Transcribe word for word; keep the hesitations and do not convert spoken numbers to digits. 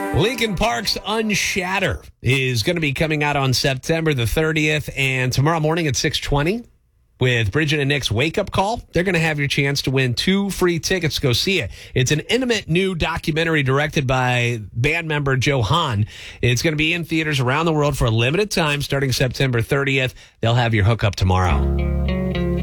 Linkin Park's Unshatter is going to be coming out on September the thirtieth, and tomorrow morning at six twenty with Bridget and Nick's Wake Up Call, they're going to have your chance to win two free tickets to go see it. It's an intimate new documentary directed by band member Joe Hahn. It's going to be in theaters around the world for a limited time starting September thirtieth. They'll have your hookup tomorrow.